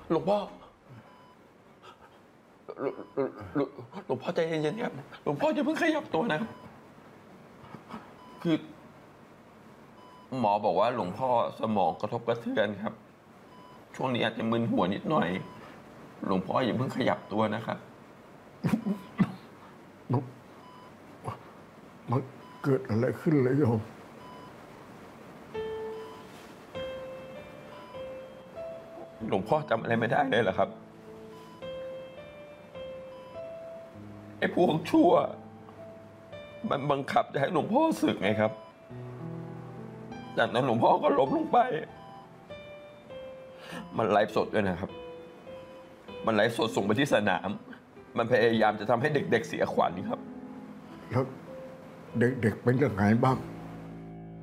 หลวงพ่อหลวงพ่อใจเย็นๆครับหลวงพ่ออย่าเพิ่งขยับตัวนะครับคือหมอบอกว่าหลวงพ่อสมองกระทบกระเทือนครับช่วงนี้อาจจะมึนหัวนิดหน่อยหลวงพ่ออย่าเพิ่งขยับตัวนะครับมันเกิดอะไรขึ้นเลยโยมหลวงพ่อจำอะไรไม่ได้เลยเหรอครับไอ้พวกชั่วมันบังคับจะให้หลวงพ่อสึกไงครับจากนั้นหลวงพ่อก็ล้มลงไปมันไลฟ์สดด้วยนะครับมันไลฟ์สดส่งไปที่สนามมันพยายามจะทำให้เด็กๆเสียขวัญครับแล้วเด็กๆเป็นยังไงบ้าง